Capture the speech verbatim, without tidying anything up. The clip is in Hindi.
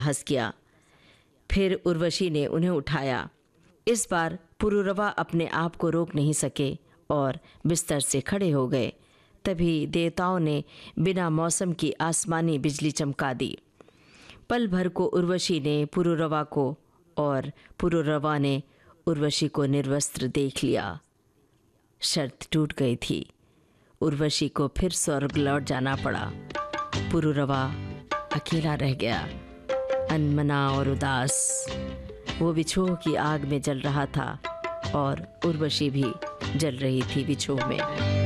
हंस किया। फिर उर्वशी ने उन्हें उठाया। इस बार पुरुरवा अपने आप को रोक नहीं सके और बिस्तर से खड़े हो गए। तभी देवताओं ने बिना मौसम की आसमानी बिजली चमका दी। पल भर को उर्वशी ने पुरुरवा को और पुरुरवा ने उर्वशी को निर्वस्त्र देख लिया। शर्त टूट गई थी। उर्वशी को फिर स्वर्ग लौट जाना पड़ा। पुरुरवा अकेला रह गया, अनमना और उदास। वो विछोह की आग में जल रहा था और उर्वशी भी जल रही थी विछोह में।